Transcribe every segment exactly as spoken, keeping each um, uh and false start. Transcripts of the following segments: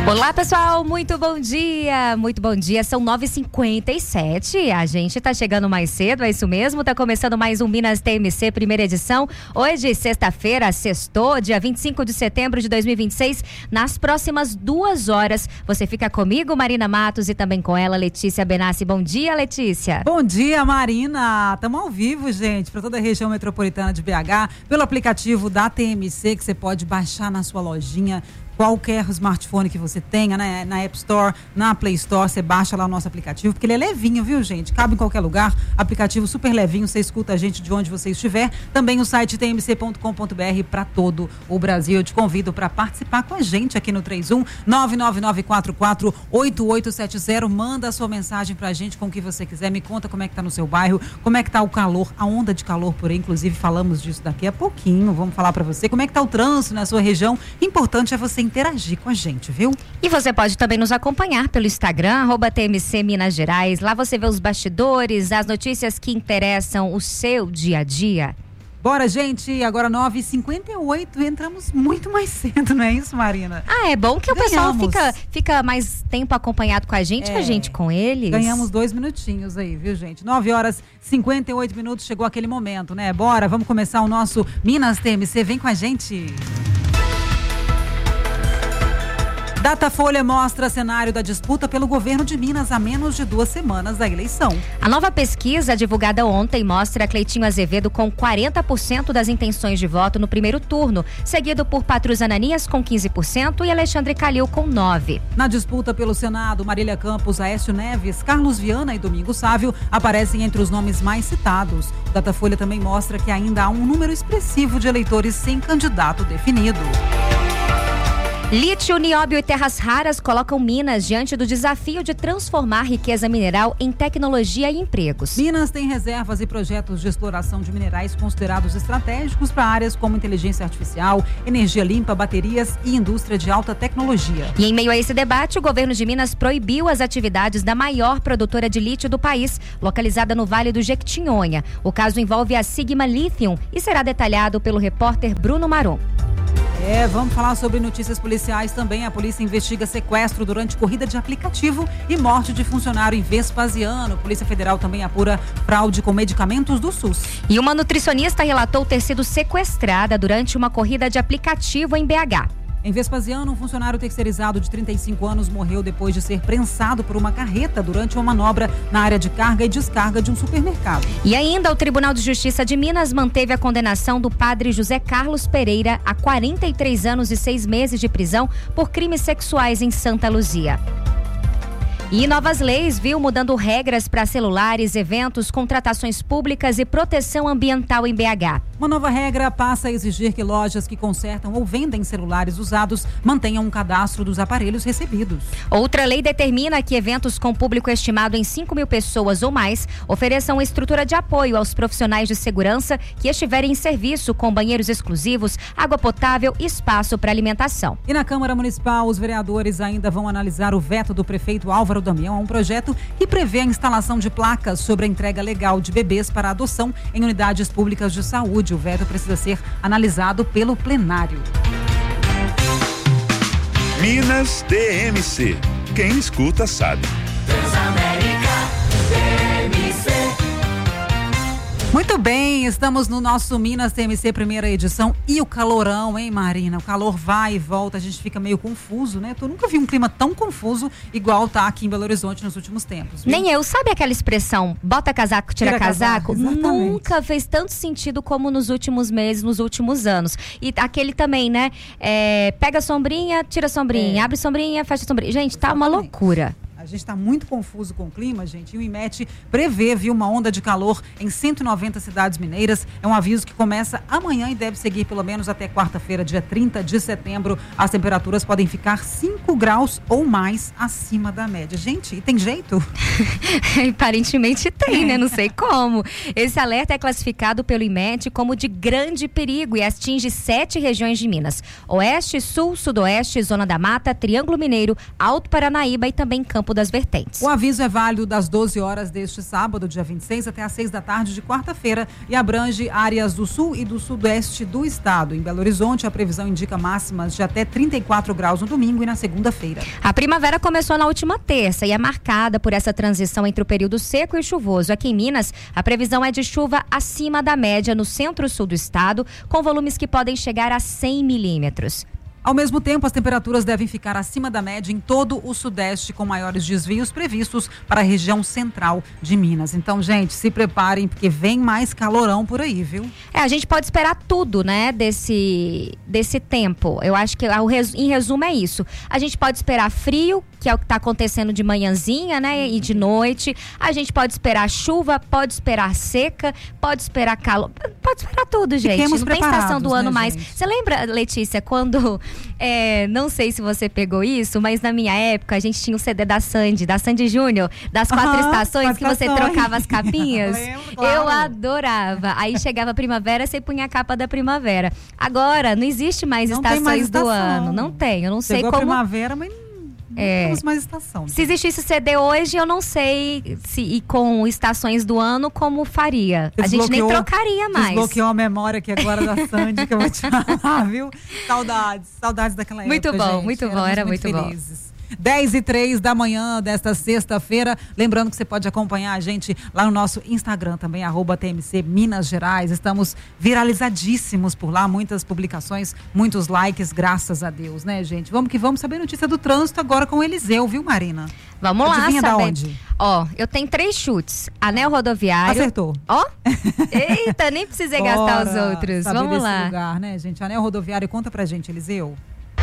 Olá, pessoal, muito bom dia, muito bom dia, são nove e cinquenta e sete, a gente tá chegando mais cedo, é isso mesmo, tá começando mais um Minas T M C, primeira edição, hoje, sexta-feira, sextou, dia vinte e cinco de setembro de dois mil e vinte e seis, nas próximas duas horas, você fica comigo, Marina Matos, e também com ela, Letícia Benassi. Bom dia, Letícia. Bom dia, Marina, estamos ao vivo, gente, para toda a região metropolitana de B H, pelo aplicativo da T M C, que você pode baixar na sua lojinha, qualquer smartphone que você tenha, né? Na App Store, na Play Store, você baixa lá o nosso aplicativo, porque ele é levinho, viu, gente? Cabe em qualquer lugar, aplicativo super levinho, você escuta a gente de onde você estiver. Também o site t m c ponto com ponto b r para todo o Brasil. Eu te convido para participar com a gente aqui no três um nove nove nove quatro quatro oito oito sete zero. Manda a sua mensagem pra gente com o que você quiser. Me conta como é que tá no seu bairro, como é que tá o calor, a onda de calor por aí. Inclusive, falamos disso daqui a pouquinho. Vamos falar para você como é que tá o trânsito na sua região. Importante é você interagir com a gente, viu? E você pode também nos acompanhar pelo Instagram, arroba T M C Minas Gerais. Lá você vê os bastidores, as notícias que interessam o seu dia a dia. Bora, gente, agora nove e cinquenta e oito, entramos muito mais cedo, não é isso, Marina? Ah, é bom que o Ganhamos. pessoal fica, fica mais tempo acompanhado com a gente, é, a gente com eles. Ganhamos dois minutinhos aí, viu, gente? nove horas e cinquenta e oito minutos, chegou aquele momento, né? Bora, vamos começar o nosso Minas T M C, vem com a gente. Datafolha mostra cenário da disputa pelo governo de Minas a menos de duas semanas da eleição. A nova pesquisa divulgada ontem mostra Cleitinho Azevedo com quarenta por cento das intenções de voto no primeiro turno, seguido por Patrus Ananias com quinze por cento e Alexandre Calil com nove por cento. Na disputa pelo Senado, Marília Campos, Aécio Neves, Carlos Viana e Domingos Sávio aparecem entre os nomes mais citados. O Datafolha também mostra que ainda há um número expressivo de eleitores sem candidato definido. Lítio, nióbio e terras raras colocam Minas diante do desafio de transformar a riqueza mineral em tecnologia e empregos. Minas tem reservas e projetos de exploração de minerais considerados estratégicos para áreas como inteligência artificial, energia limpa, baterias e indústria de alta tecnologia. E em meio a esse debate, o governo de Minas proibiu as atividades da maior produtora de lítio do país, localizada no Vale do Jequitinhonha. O caso envolve a Sigma Lithium e será detalhado pelo repórter Bruno Maron. É, vamos falar sobre notícias policiais também. A polícia investiga sequestro durante corrida de aplicativo e morte de funcionário em Vespasiano. Polícia Federal também apura fraude com medicamentos do SUS. E uma nutricionista relatou ter sido sequestrada durante uma corrida de aplicativo em B H. Em Vespasiano, um funcionário terceirizado de trinta e cinco anos morreu depois de ser prensado por uma carreta durante uma manobra na área de carga e descarga de um supermercado. E ainda o Tribunal de Justiça de Minas manteve a condenação do padre José Carlos Pereira a quarenta e três anos e seis meses de prisão por crimes sexuais em Santa Luzia. E novas leis, viu, mudando regras para celulares, eventos, contratações públicas e proteção ambiental em B H. Uma nova regra passa a exigir que lojas que consertam ou vendem celulares usados mantenham um cadastro dos aparelhos recebidos. Outra lei determina que eventos com público estimado em cinco mil pessoas ou mais ofereçam estrutura de apoio aos profissionais de segurança que estiverem em serviço com banheiros exclusivos, água potável e espaço para alimentação. E na Câmara Municipal, os vereadores ainda vão analisar o veto do prefeito Álvaro Damião a um projeto que prevê a instalação de placas sobre a entrega legal de bebês para adoção em unidades públicas de saúde. O veto precisa ser analisado pelo plenário. Minas T M C. Quem escuta sabe. Muito bem, estamos no nosso Minas T M C primeira edição e o calorão, hein, Marina? O calor vai e volta, a gente fica meio confuso, né? Tu nunca vi um clima tão confuso igual tá aqui em Belo Horizonte nos últimos tempos. Viu? Nem eu. Sabe aquela expressão, bota casaco, tira, tira casaco? casaco? Nunca fez tanto sentido como nos últimos meses, nos últimos anos. E aquele também, né? É, pega sombrinha, tira sombrinha, é. abre sombrinha, fecha sombrinha. Gente, tá Exatamente. Uma loucura. A gente está muito confuso com o clima, gente, e o IMET prevê, viu, uma onda de calor em cento e noventa cidades mineiras. É um aviso que começa amanhã e deve seguir pelo menos até quarta-feira, dia trinta de setembro. As temperaturas podem ficar cinco graus ou mais acima da média. Gente, e tem jeito? Aparentemente tem, né? Não sei como. Esse alerta é classificado pelo IMET como de grande perigo e atinge sete regiões de Minas: Oeste, Sul, Sudoeste, Zona da Mata, Triângulo Mineiro, Alto Paranaíba e também Campo topo das vertentes. O aviso é válido das doze horas deste sábado, dia vinte e seis, até às seis da tarde de quarta-feira e abrange áreas do sul e do sudoeste do estado. Em Belo Horizonte, a previsão indica máximas de até trinta e quatro graus no domingo e na segunda-feira. A primavera começou na última terça e é marcada por essa transição entre o período seco e chuvoso. Aqui em Minas, a previsão é de chuva acima da média no centro-sul do estado, com volumes que podem chegar a cem milímetros. Ao mesmo tempo, as temperaturas devem ficar acima da média em todo o sudeste, com maiores desvios previstos para a região central de Minas. Então, gente, se preparem, porque vem mais calorão por aí, viu? É, a gente pode esperar tudo, né, desse, desse tempo. Eu acho que, em resumo, é isso. A gente pode esperar frio, que é o que está acontecendo de manhãzinha, né, e de noite. A gente pode esperar chuva, pode esperar seca, pode esperar calor, pode esperar tudo, gente. Fiquemos Não tem estação do né, ano mais. gente? Você lembra, Letícia, quando... É, não sei se você pegou isso, mas na minha época a gente tinha o C D da Sandy, da Sandy Júnior, das quatro Aham, estações, que você estações. trocava as capinhas. Lembro, claro. Eu adorava. Aí chegava a primavera, você punha a capa da primavera. Agora, não existe mais Não tem estações mais do estação. ano. Não tem, eu não sei Chegou como... a primavera, mas não É. temos mais estação. Se existisse C D hoje, eu não sei se e com estações do ano como faria. A gente nem Desbloqueou- trocaria mais. Desbloqueou a memória aqui agora da Sandy, que eu vou te falar, viu? Saudades, saudades daquela Muito época, bom, gente. muito bom, Éramos era muito bom. felizes. dez e três da manhã desta sexta-feira. Lembrando que você pode acompanhar a gente lá no nosso Instagram também, arroba T M C Minas Gerais. Estamos viralizadíssimos por lá, muitas publicações, muitos likes, graças a Deus, né, gente? Vamos que vamos saber notícia do trânsito agora com o Eliseu, viu, Marina? Vamos lá, Adivinha da saber. onde? Ó, eu tenho três chutes. Anel rodoviário. Acertou. Ó. Eita, nem precisei gastar os Bora outros. saber Vamos desse lá. lugar, né, gente? Anel rodoviário, conta pra gente, Eliseu.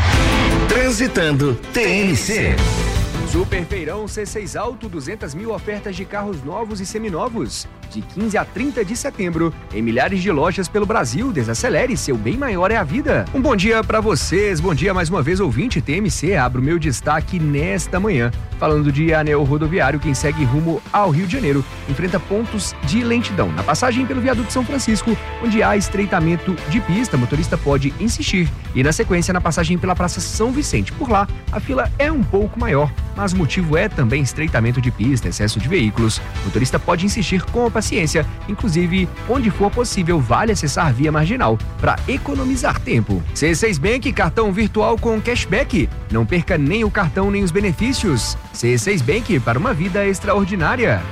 Transitando T M C. Super Feirão C seis Alto, duzentas mil ofertas de carros novos e seminovos. De quinze a trinta de setembro, em milhares de lojas pelo Brasil. Desacelere, seu bem maior é a vida. Um bom dia pra vocês, bom dia mais uma vez, ouvinte T M C. Abro meu destaque nesta manhã, falando de anel rodoviário. Quem segue rumo ao Rio de Janeiro enfrenta pontos de lentidão. Na passagem pelo viaduto São Francisco, onde há estreitamento de pista, o motorista pode insistir. E na sequência, na passagem pela Praça São Vicente. Por lá, a fila é um pouco maior, mas o motivo é também estreitamento de pista, excesso de veículos. O motorista pode insistir com a paciência, inclusive, onde for possível, vale acessar via marginal para economizar tempo. C seis Bank, cartão virtual com cashback. Não perca nem o cartão nem os benefícios. C seis Bank, para uma vida extraordinária.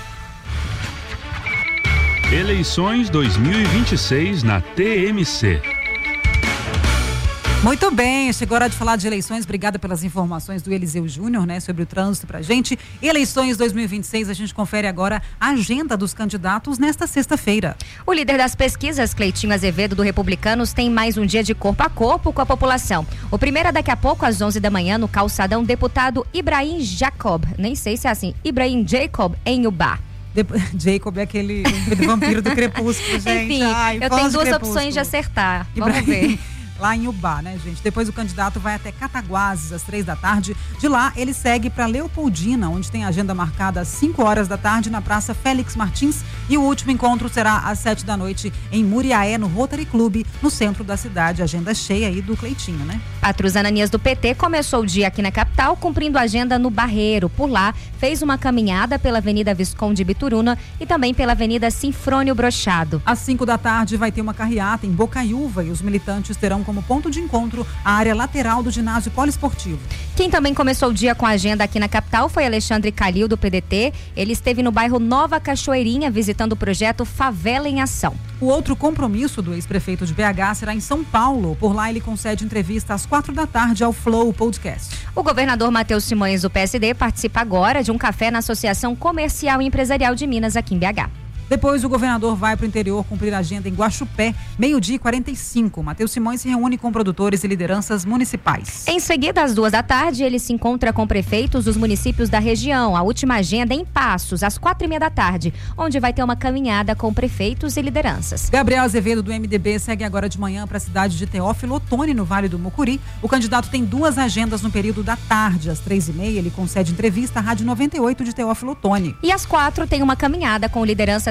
Eleições dois mil e vinte e seis na T M C. Muito bem, chegou a hora de falar de eleições. Obrigada pelas informações do Eliseu Júnior, né, sobre o trânsito pra gente. Eleições dois mil e vinte e seis, a gente confere agora a agenda dos candidatos nesta sexta-feira. O líder das pesquisas, Cleitinho Azevedo, do Republicanos, tem mais um dia de corpo a corpo com a população. O primeiro é daqui a pouco, às onze da manhã, no Calçadão, deputado Ibrahim Jacob. Nem sei se é assim. Ibrahim Jacob, em Ubá. Depois, Jacob é aquele vampiro do crepúsculo, gente. Enfim, Ai, eu fãs tenho de duas Crepúsculo. opções de acertar. Vamos Ibrahim, ver. Lá em Ubá, né, gente? Depois o candidato vai até Cataguases, às três da tarde. De lá, ele segue para Leopoldina, onde tem agenda marcada às cinco horas da tarde, na Praça Félix Martins. E o último encontro será às sete da noite, em Muriaé, no Rotary Club, no centro da cidade. Agenda cheia aí do Cleitinho, né? Patrus Ananias do P T começou o dia aqui na capital, cumprindo a agenda no Barreiro. Por lá, fez uma caminhada pela Avenida Visconde Bituruna e também pela Avenida Sinfrônio Brochado. Às cinco da tarde vai ter uma carreata em Bocaiúva e os militantes terão como ponto de encontro a área lateral do ginásio poliesportivo. Quem também começou o dia com a agenda aqui na capital foi Alexandre Calil, do P D T. Ele esteve no bairro Nova Cachoeirinha, visitando o projeto Favela em Ação. O outro compromisso do ex-prefeito de B H será em São Paulo. Por lá, ele concede entrevista às quatro da tarde ao Flow Podcast. O governador Matheus Simões, do P S D, participa agora de um café na Associação Comercial e Empresarial de Minas, aqui em B H. Depois, o governador vai para o interior cumprir a agenda em Guaxupé, meio-dia e quarenta e cinco. Matheus Simões se reúne com produtores e lideranças municipais. Em seguida, às duas da tarde, ele se encontra com prefeitos dos municípios da região. A última agenda é em Passos, às quatro e meia da tarde, onde vai ter uma caminhada com prefeitos e lideranças. Gabriel Azevedo, do M D B, segue agora de manhã para a cidade de Teófilo Otoni, no Vale do Mucuri. O candidato tem duas agendas no período da tarde. Às três e meia, ele concede entrevista à Rádio noventa e oito de Teófilo Otoni. E às quatro, tem uma caminhada com lideranças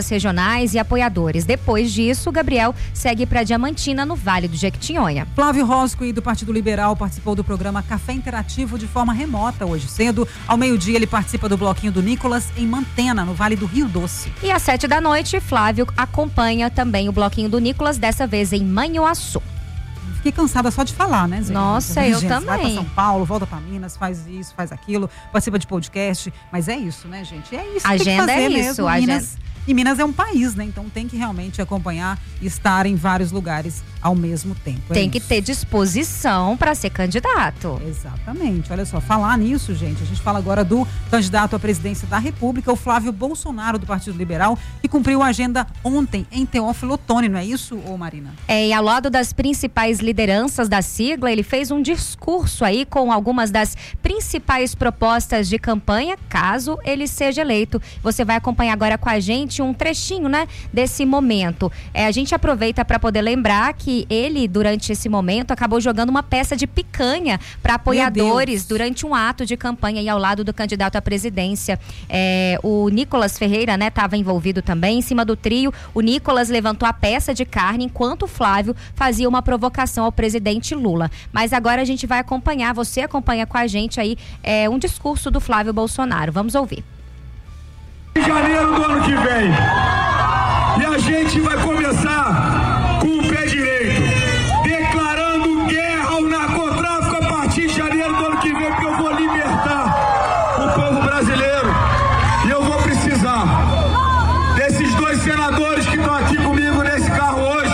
regionais e apoiadores. Depois disso, Gabriel segue para Diamantina, no Vale do Jequitinhonha. Flávio Roscoe, do Partido Liberal, participou do programa Café Interativo de forma remota hoje cedo. Ao meio-dia, ele participa do bloquinho do Nicolas em Mantena, no Vale do Rio Doce. E às sete da noite, Flávio acompanha também o bloquinho do Nicolas, dessa vez em Manhuaçu. Fiquei cansada só de falar, né, Zé? Nossa, eu também. Vai pra São Paulo, volta pra Minas, faz isso, faz aquilo, participa de podcast. Mas é isso, né, gente? É isso. A agenda tem que fazer é mesmo. isso. A Minas, agenda. E Minas é um país, né? Então tem que realmente acompanhar e estar em vários lugares ao mesmo tempo. É tem isso. que ter disposição para ser candidato. Exatamente. Olha só, falar nisso, gente, a gente fala agora do candidato à presidência da República, o Flávio Bolsonaro, do Partido Liberal, que cumpriu a agenda ontem em Teófilo Otoni, não é isso, ô Marina? É, e ao lado das principais lideranças da sigla, ele fez um discurso aí com algumas das principais propostas de campanha, caso ele seja eleito. Você vai acompanhar agora com a gente um trechinho, né, desse momento. É, a gente aproveita para poder lembrar que ele, durante esse momento, acabou jogando uma peça de picanha para apoiadores durante um ato de campanha e ao lado do candidato à presidência. É, o Nicolas Ferreira, né, estava envolvido também. Em cima do trio, o Nicolas levantou a peça de carne enquanto o Flávio fazia uma provocação ao presidente Lula. Mas agora a gente vai acompanhar, você acompanha com a gente aí é, um discurso do Flávio Bolsonaro. Vamos ouvir. Em janeiro do ano que vem. E a gente vai começar com o pé direito, declarando guerra ao narcotráfico a partir de janeiro do ano que vem, porque eu vou libertar o povo brasileiro. E eu vou precisar desses dois senadores que estão aqui comigo nesse carro hoje,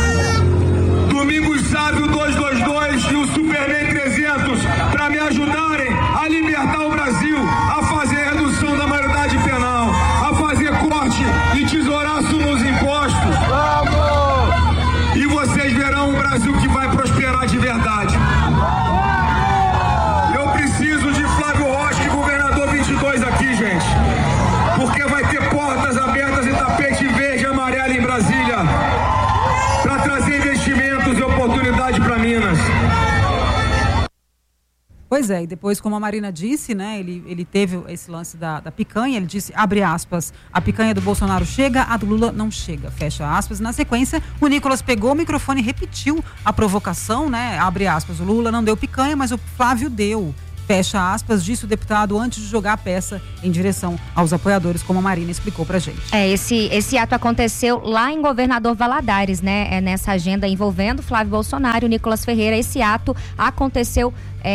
Domingos Sávio duzentos e vinte e dois e o Superman trezentos, para me ajudarem a libertar o Brasil, a fazer a redução da maioridade penal, a fazer corte e tesouraço nos impostos. Vamos! E vocês verão um Brasil que vai prosperar de verdade. Eu preciso de Flávio Roscoe, governador vinte e dois aqui, gente. Porque vai ter portas abertas e tapete verde e amarelo em Brasília para trazer investimentos e oportunidade para Minas. Pois é, e depois, como a Marina disse, né, ele, ele teve esse lance da, da picanha, ele disse, abre aspas, a picanha do Bolsonaro chega, a do Lula não chega, fecha aspas. Na sequência, o Nicolas pegou o microfone e repetiu a provocação, né, abre aspas, o Lula não deu picanha, mas o Flávio deu, fecha aspas, disse o deputado antes de jogar a peça em direção aos apoiadores, como a Marina explicou pra gente. É, esse, esse ato aconteceu lá em Governador Valadares, né, é nessa agenda envolvendo Flávio Bolsonaro e Nicolas Ferreira. Esse ato aconteceu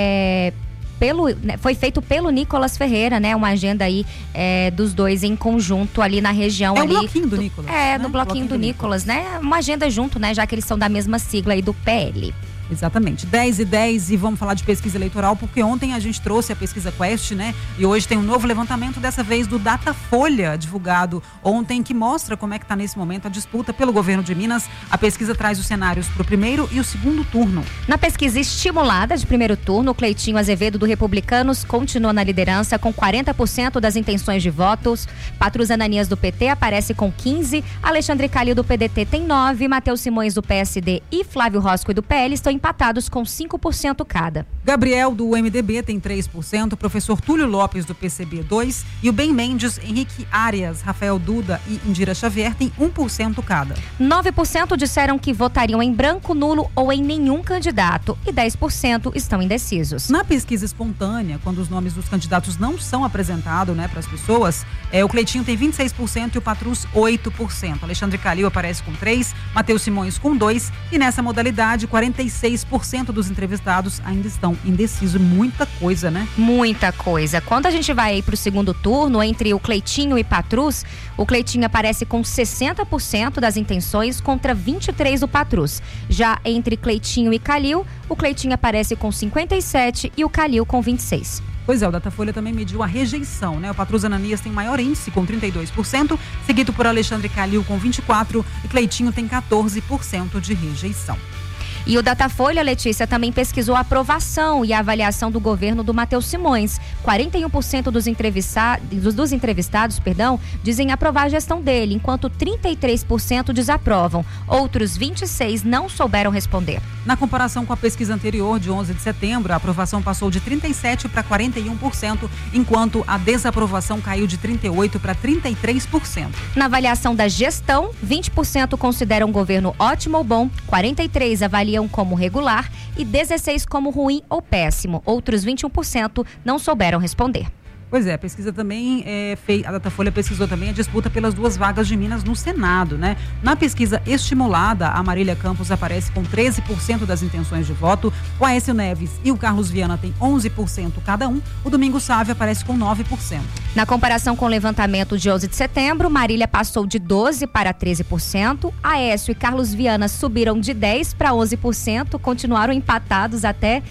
é, pelo, né, foi feito pelo Nicolas Ferreira, né, uma agenda aí é, dos dois em conjunto ali na região. É ali, o bloquinho do Nicolas. É, né? do bloquinho, bloquinho do, do Nicolas, Nicolas, né, uma agenda junto, né, já que eles são da mesma sigla aí do P L. Exatamente, dez e dez, e vamos falar de pesquisa eleitoral, porque ontem a gente trouxe a pesquisa Quest, né? E hoje tem um novo levantamento, dessa vez do Datafolha, divulgado ontem, que mostra como é que está nesse momento a disputa pelo governo de Minas. A pesquisa traz os cenários para o primeiro e o segundo turno. Na pesquisa estimulada de primeiro turno, o Cleitinho Azevedo do Republicanos continua na liderança com quarenta por cento das intenções de votos. Patrus Ananias do P T aparece com quinze por cento, Alexandre Calil do P D T tem nove por cento, Matheus Simões do P S D e Flávio Roscoe do P L estão empatados com cinco por cento cada. Gabriel do M D B tem três por cento, professor Túlio Lopes do P C B dois por cento e o Ben Mendes, Henrique Arias, Rafael Duda e Indira Xavier tem um por cento cada. nove por cento disseram que votariam em branco, nulo ou em nenhum candidato e dez por cento estão indecisos. Na pesquisa espontânea, quando os nomes dos candidatos não são apresentados, né, para as pessoas, é, o Cleitinho tem vinte e seis por cento e o Patrus oito por cento. Alexandre Calil aparece com três por cento, Matheus Simões com dois por cento e nessa modalidade quarenta e seis por cento dos entrevistados ainda estão indecisos. Muita coisa, né? Muita coisa. Quando a gente vai para o segundo turno, entre o Cleitinho e Patrus, o Cleitinho aparece com sessenta por cento das intenções contra vinte e três por cento do Patrus. Já entre Cleitinho e Calil, o Cleitinho aparece com cinquenta e sete por cento e o Calil com vinte e seis por cento. Pois é, o Datafolha também mediu a rejeição, né? O Patrus Ananias tem maior índice, com trinta e dois por cento, seguido por Alexandre Calil com vinte e quatro por cento e Cleitinho tem quatorze por cento de rejeição. E o Datafolha, Letícia, também pesquisou a aprovação e a avaliação do governo do Matheus Simões. quarenta e um por cento dos entrevistados, dos entrevistados, perdão, dizem aprovar a gestão dele, enquanto trinta e três por cento desaprovam. Outros vinte e seis por cento não souberam responder. Na comparação com a pesquisa anterior, de onze de setembro, a aprovação passou de trinta e sete por cento para quarenta e um por cento, enquanto a desaprovação caiu de trinta e oito por cento para trinta e três por cento. Na avaliação da gestão, vinte por cento consideram o governo ótimo ou bom, quarenta e três por cento avaliam como regular e dezesseis por cento como ruim ou péssimo. Outros vinte e um por cento não souberam responder. Pois é, a pesquisa também é, fez, a Datafolha pesquisou também a disputa pelas duas vagas de Minas no Senado, né? Na pesquisa estimulada, a Marília Campos aparece com treze por cento das intenções de voto, o Aécio Neves e o Carlos Viana têm onze por cento cada um, o Domingos Sávio aparece com nove por cento. Na comparação com o levantamento de onze de setembro, Marília passou de doze por cento para treze por cento, Aécio e Carlos Viana subiram de dez por cento para onze por cento, continuaram empatados até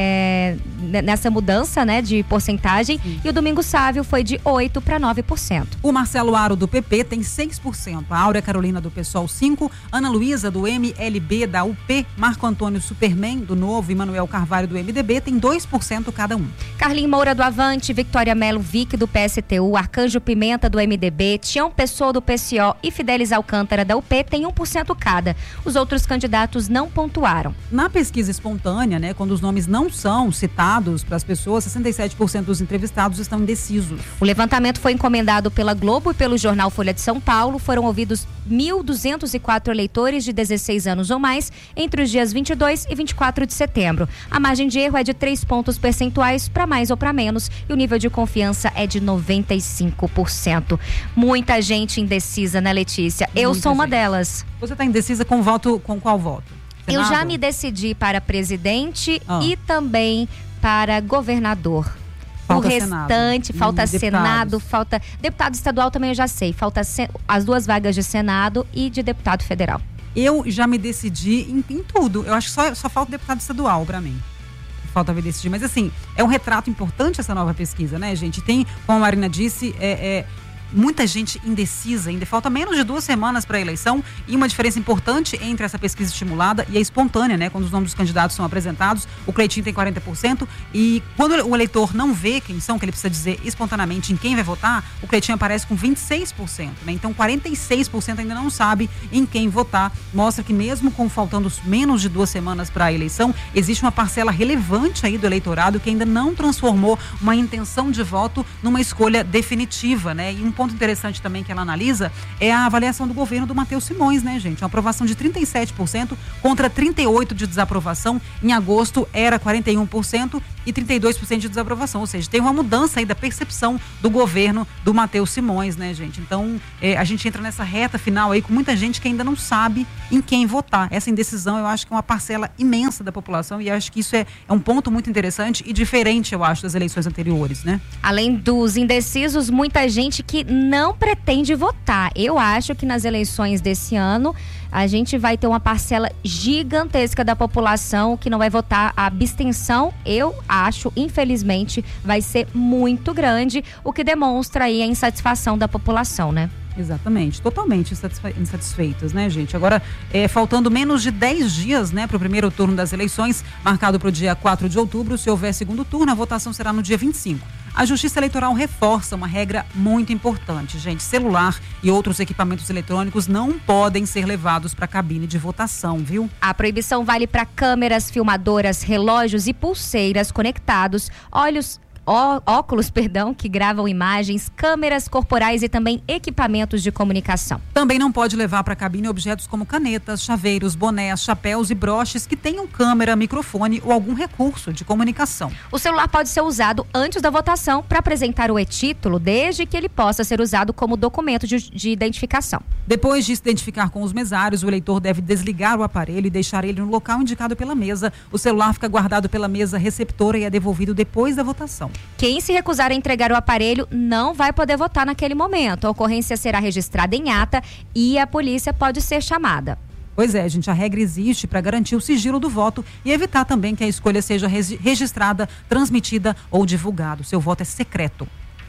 é, nessa mudança, né, de porcentagem. Sim. E o Domingos Sávio foi de oito por cento para nove por cento. O Marcelo Aro, do P P, tem seis por cento. A Áurea Carolina, do PSOL, cinco por cento. Ana Luísa, do M L B, da U P. Marco Antônio Superman, do Novo, e Manuel Carvalho, do M D B, tem dois por cento cada um. Carlinhos Moura, do Avante, Victoria Melo Vick, do P S T U, Arcanjo Pimenta, do M D B, Tião Pessoa, do P C O e Fidelis Alcântara, da U P, tem um por cento cada. Os outros candidatos não pontuaram. Na pesquisa espontânea, né, quando os nomes não são citados para as pessoas, sessenta e sete por cento dos entrevistados estão indecisos. O levantamento foi encomendado pela Globo e pelo jornal Folha de São Paulo. Foram ouvidos mil duzentos e quatro eleitores de dezesseis anos ou mais entre os dias vinte e dois e vinte e quatro de setembro. A margem de erro é de três pontos percentuais para mais ou para menos e o nível de confiança é de noventa e cinco por cento. Muita gente indecisa, né, Letícia? Eu Muita sou uma gente. delas. Você está indecisa com voto, com qual voto? Senado? Eu já me decidi para presidente ah. e também para governador. Falta o restante, Senado. falta hum, Senado, deputados. falta... Deputado estadual também eu já sei. Falta se... as duas vagas de Senado e de deputado federal. Eu já me decidi em, em tudo. Eu acho que só, só falta deputado estadual para mim. Falta me decidir. Mas assim, é um retrato importante essa nova pesquisa, né, gente? Tem, como a Marina disse, é... é muita gente indecisa, ainda falta menos de duas semanas para a eleição e uma diferença importante entre essa pesquisa estimulada e a espontânea, né? Quando os nomes dos candidatos são apresentados, o Cleitinho tem quarenta por cento e quando o eleitor não vê quem são, que ele precisa dizer espontaneamente em quem vai votar, o Cleitinho aparece com vinte e seis por cento, né? Então quarenta e seis por cento ainda não sabe em quem votar. Mostra que mesmo com faltando menos de duas semanas para a eleição, existe uma parcela relevante aí do eleitorado que ainda não transformou uma intenção de voto numa escolha definitiva, né? E um ponto interessante também que ela analisa é a avaliação do governo do Matheus Simões, né, gente? Uma aprovação de trinta e sete por cento contra trinta e oito por cento de desaprovação. Em agosto era quarenta e um por cento e trinta e dois por cento de desaprovação. Ou seja, tem uma mudança aí da percepção do governo do Matheus Simões, né, gente? Então, é, a gente entra nessa reta final aí com muita gente que ainda não sabe em quem votar. Essa indecisão, eu acho que é uma parcela imensa da população e acho que isso é, é um ponto muito interessante e diferente, eu acho, das eleições anteriores, né? Além dos indecisos, muita gente que não pretende votar. Eu acho que nas eleições desse ano a gente vai ter uma parcela gigantesca da população que não vai votar. A abstenção, eu acho, infelizmente, vai ser muito grande, o que demonstra aí a insatisfação da população, né? Exatamente, totalmente insatisfeitos, né, gente? Agora, é, faltando menos de dez dias, né, para o primeiro turno das eleições, marcado para o dia quatro de outubro, se houver segundo turno, a votação será no dia vinte e cinco. A Justiça Eleitoral reforça uma regra muito importante, gente. Celular e outros equipamentos eletrônicos não podem ser levados para a cabine de votação, viu? A proibição vale para câmeras, filmadoras, relógios e pulseiras conectados, olhos Ó, óculos, perdão, que gravam imagens, câmeras corporais e também equipamentos de comunicação. Também não pode levar para a cabine objetos como canetas, chaveiros, bonés, chapéus e broches que tenham câmera, microfone ou algum recurso de comunicação. O celular pode ser usado antes da votação para apresentar o e-título, desde que ele possa ser usado como documento de, de identificação. Depois de se identificar com os mesários, o eleitor deve desligar o aparelho e deixar ele no local indicado pela mesa. O celular fica guardado pela mesa receptora e é devolvido depois da votação. Quem se recusar a entregar o aparelho não vai poder votar naquele momento. A ocorrência será registrada em ata e a polícia pode ser chamada. Pois é, gente, a regra existe para garantir o sigilo do voto e evitar também que a escolha seja registrada, transmitida ou divulgada. O seu voto é secreto.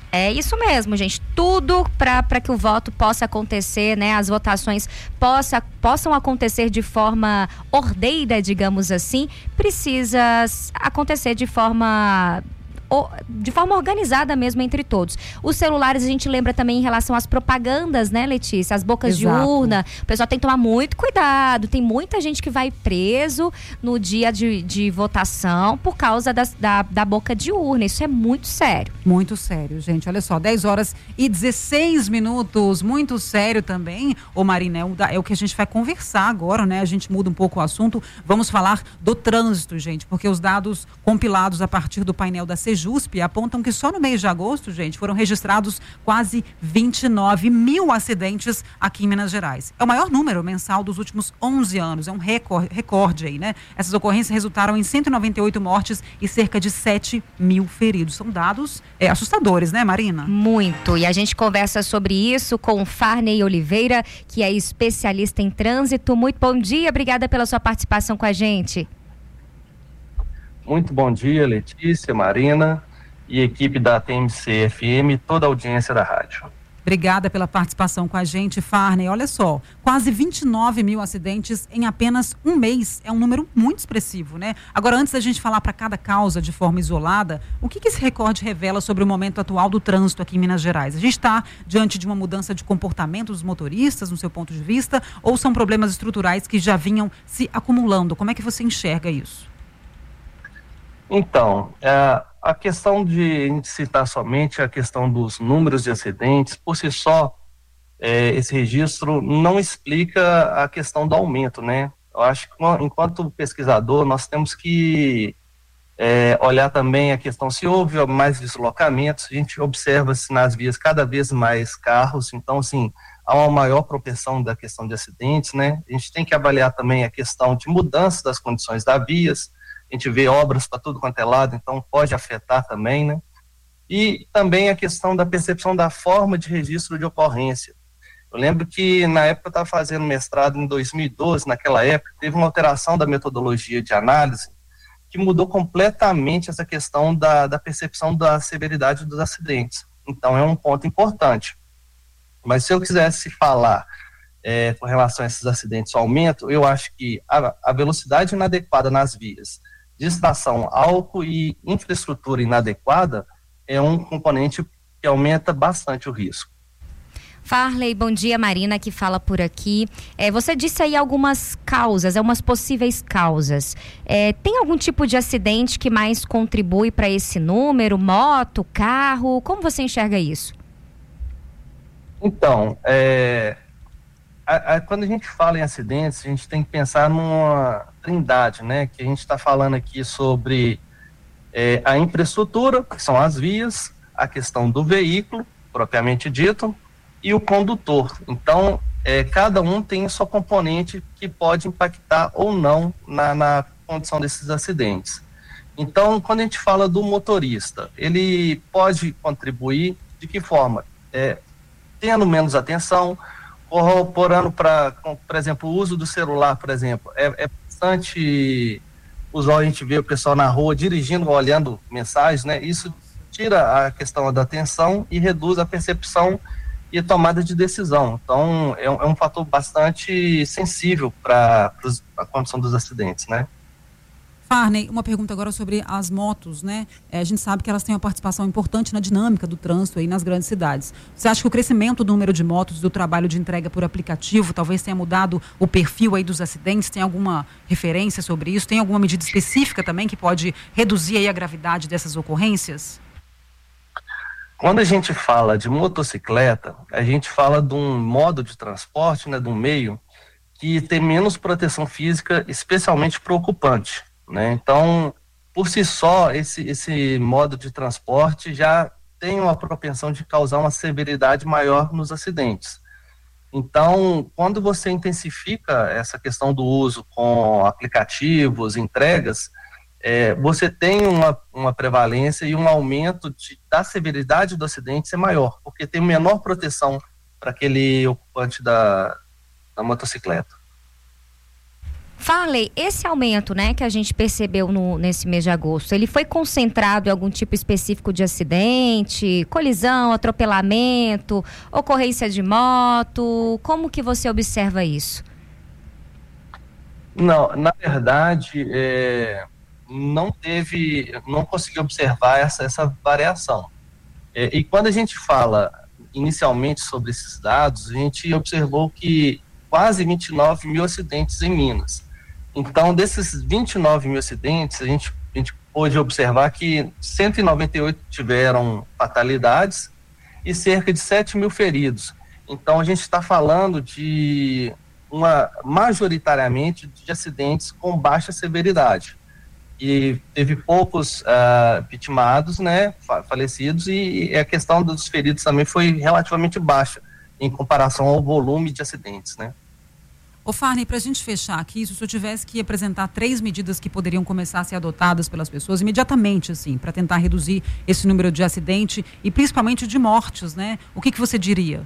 É isso mesmo, gente. Tudo para que o voto possa acontecer, né? As votações possa, possam acontecer de forma ordeira, digamos assim, precisa acontecer de forma... de forma organizada mesmo entre todos. Os celulares a gente lembra também em relação às propagandas, né, Letícia? As bocas Exato. de urna. O pessoal tem que tomar muito cuidado. Tem muita gente que vai preso no dia de, de votação por causa das, da, da boca de urna. Isso é muito sério. Muito sério, gente. Olha só, dez horas e dezesseis minutos. Muito sério também. Ô Marina, é o, da, é o que a gente vai conversar agora, né? A gente muda um pouco o assunto. Vamos falar do trânsito, gente, porque os dados compilados a partir do painel da C J U S P apontam que só no mês de agosto, gente, foram registrados quase vinte e nove mil acidentes aqui em Minas Gerais. É o maior número mensal dos últimos onze anos, é um recorde, recorde aí, né? Essas ocorrências resultaram em cento e noventa e oito mortes e cerca de sete mil feridos. São dados é, assustadores, né, Marina? Muito. E a gente conversa sobre isso com o Farney Oliveira, que é especialista em trânsito. Muito bom dia, obrigada pela sua participação com a gente. Muito bom dia, Letícia, Marina e equipe da T M C F M e toda a audiência da rádio. Obrigada pela participação com a gente, Farney. Olha só, quase vinte e nove mil acidentes em apenas um mês. É um número muito expressivo, né? Agora, antes da gente falar para cada causa de forma isolada, o que, que esse recorde revela sobre o momento atual do trânsito aqui em Minas Gerais? A gente está diante de uma mudança de comportamento dos motoristas, no seu ponto de vista, ou são problemas estruturais que já vinham se acumulando? Como é que você enxerga isso? Então, é, a questão de a gente citar somente a questão dos números de acidentes, por si só, é, esse registro não explica a questão do aumento, né? Eu acho que enquanto pesquisador nós temos que é, olhar também a questão se houve mais deslocamentos. A gente observa se nas vias cada vez mais carros, então assim, há uma maior propensão da questão de acidentes, né? A gente tem que avaliar também a questão de mudança das condições das vias. A gente vê obras para tudo quanto é lado, então pode afetar também, né? E também a questão da percepção da forma de registro de ocorrência. Eu lembro que na época eu estava fazendo mestrado em dois mil e doze, naquela época, teve uma alteração da metodologia de análise que mudou completamente essa questão da, da percepção da severidade dos acidentes. Então é um ponto importante. Mas se eu quisesse falar é, com relação a esses acidentes, o aumento, eu acho que a, a velocidade inadequada nas vias, distração, álcool e infraestrutura inadequada é um componente que aumenta bastante o risco. Farley, bom dia, Marina que fala por aqui. É, você disse aí algumas causas, algumas possíveis causas. É, tem algum tipo de acidente que mais contribui para esse número? Moto, carro? Como você enxerga isso? Então, é, a, a, quando a gente fala em acidentes, a gente tem que pensar numa trindade, né? Que a gente está falando aqui sobre é, a infraestrutura, que são as vias, a questão do veículo, propriamente dito, e o condutor. Então, é, cada um tem a sua componente que pode impactar ou não na, na condição desses acidentes. Então, quando a gente fala do motorista, ele pode contribuir de que forma? É, tendo menos atenção, corroborando para, por exemplo, o uso do celular, por exemplo, é, é bastante usual a gente ver o pessoal na rua dirigindo, olhando mensagens, né? Isso tira a questão da atenção e reduz a percepção e a tomada de decisão. Então, é um, é um fator bastante sensível para a condição dos acidentes, né? Farney, uma pergunta agora sobre as motos, né? É, a gente sabe que elas têm uma participação importante na dinâmica do trânsito aí nas grandes cidades. Você acha que o crescimento do número de motos, do trabalho de entrega por aplicativo, talvez tenha mudado o perfil aí dos acidentes? Tem alguma referência sobre isso? Tem alguma medida específica também que pode reduzir aí a gravidade dessas ocorrências? Quando a gente fala de motocicleta, a gente fala de um modo de transporte, né, de um meio que tem menos proteção física, especialmente preocupante, né? Então, por si só, esse, esse modo de transporte já tem uma propensão de causar uma severidade maior nos acidentes. Então, quando você intensifica essa questão do uso com aplicativos, entregas, é, você tem uma, uma prevalência e um aumento de, da severidade do acidente ser maior, porque tem menor proteção para aquele ocupante da, da motocicleta. Farley, esse aumento, né, que a gente percebeu no, nesse mês de agosto, ele foi concentrado em algum tipo específico de acidente, colisão, atropelamento, ocorrência de moto? Como que você observa isso? Não, na verdade, é, não teve, não consegui observar essa, essa variação. É, e quando a gente fala inicialmente sobre esses dados, a gente observou que quase vinte e nove mil acidentes em Minas. Então, desses vinte e nove mil acidentes, a gente, a gente pôde observar que cento e noventa e oito tiveram fatalidades e cerca de sete mil feridos. Então, a gente está falando de uma, majoritariamente, de acidentes com baixa severidade. E teve poucos uh, vitimados, né, falecidos, e, e a questão dos feridos também foi relativamente baixa em comparação ao volume de acidentes, né. Ô Farley, para a gente fechar aqui, se o senhor tivesse que apresentar três medidas que poderiam começar a ser adotadas pelas pessoas imediatamente, assim, para tentar reduzir esse número de acidente e principalmente de mortes, né? O que que você diria?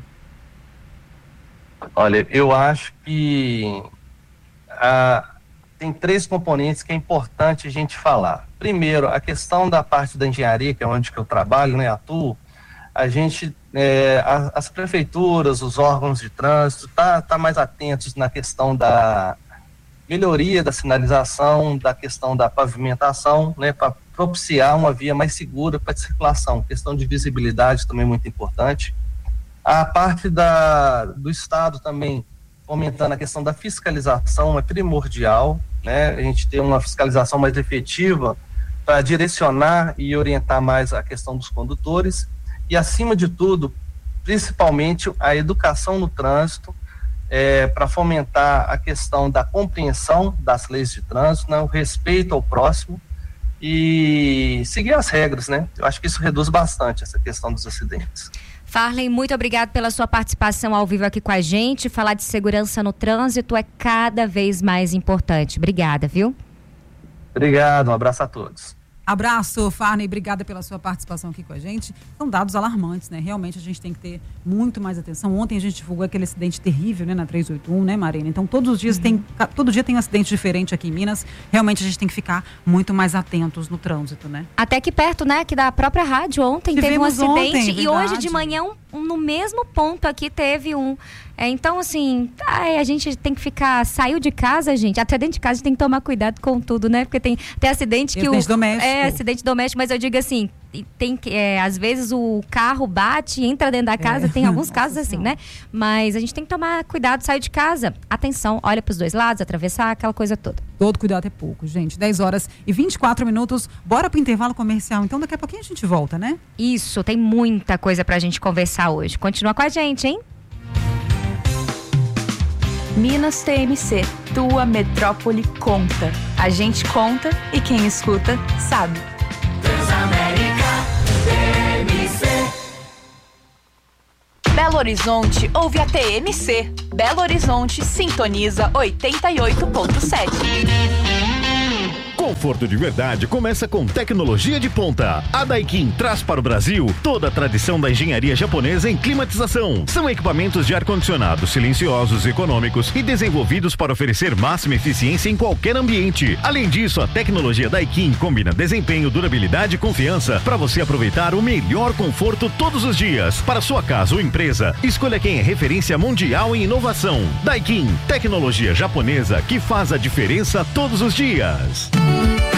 Olha, eu acho que ah, tem três componentes que é importante a gente falar. Primeiro, a questão da parte da engenharia, que é onde que eu trabalho, né, atuo, a gente, é, a, as prefeituras, os órgãos de trânsito, tá, tá mais atentos na questão da melhoria da sinalização, da questão da pavimentação, né, para propiciar uma via mais segura para a circulação. Questão de visibilidade também muito importante. A parte da, do Estado também, fomentando a questão da fiscalização, é primordial, né, a gente ter uma fiscalização mais efetiva para direcionar e orientar mais a questão dos condutores. E, acima de tudo, principalmente a educação no trânsito, é, para fomentar a questão da compreensão das leis de trânsito, né, o respeito ao próximo e seguir as regras, né? Eu acho que isso reduz bastante essa questão dos acidentes. Farley, muito obrigado pela sua participação ao vivo aqui com a gente. Falar de segurança no trânsito é cada vez mais importante. Obrigada, viu? Obrigado, um abraço a todos. Abraço, Farley, obrigada pela sua participação aqui com a gente. São dados alarmantes, né? Realmente a gente tem que ter muito mais atenção. Ontem a gente divulgou aquele acidente terrível, né, na trezentos e oitenta e um, né, Marina? Então todos os dias uhum. tem, todo dia tem um acidente diferente aqui em Minas. Realmente a gente tem que ficar muito mais atentos no trânsito, né? Até aqui perto, né, aqui da própria rádio, ontem Tivemos teve um acidente ontem, e hoje de manhã um, um, no mesmo ponto aqui teve um. É, então, assim, ai, a gente tem que ficar, saiu de casa, gente, até dentro de casa a gente tem que tomar cuidado com tudo, né? Porque tem, tem acidente que acidente o... doméstico. É, acidente doméstico, mas eu digo assim, tem que, é, às vezes o carro bate, entra dentro da casa, é. tem alguns casos assim, né? Mas a gente tem que tomar cuidado, sair de casa, atenção, olha pros dois lados, atravessar, aquela coisa toda. Todo cuidado é pouco, gente. dez horas e vinte e quatro minutos, bora pro intervalo comercial, então daqui a pouquinho a gente volta, né? Isso, tem muita coisa pra gente conversar hoje. Continua com a gente, hein? Minas T M C, tua metrópole conta. A gente conta e quem escuta sabe. Transamérica T M C. Belo Horizonte ouve a T M C. Belo Horizonte sintoniza oitenta e oito ponto sete. Conforto de verdade começa com tecnologia de ponta. A Daikin traz para o Brasil toda a tradição da engenharia japonesa em climatização. São equipamentos de ar-condicionado silenciosos, econômicos e desenvolvidos para oferecer máxima eficiência em qualquer ambiente. Além disso, a tecnologia Daikin combina desempenho, durabilidade e confiança para você aproveitar o melhor conforto todos os dias. Para sua casa ou empresa, escolha quem é referência mundial em inovação. Daikin, tecnologia japonesa que faz a diferença todos os dias.